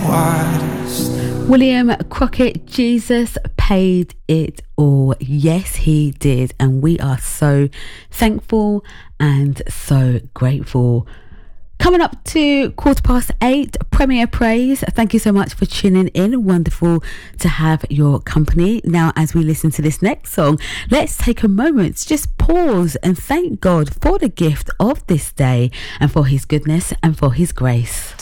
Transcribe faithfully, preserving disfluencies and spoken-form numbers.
William Crockett, Jesus paid it all. Yes, he did. And we are so thankful and so grateful. Coming up to quarter past eight, Premier Praise. Thank you so much for tuning in. Wonderful to have your company. Now, as we listen to this next song, let's take a moment to just pause and thank God for the gift of this day and for his goodness and for his grace.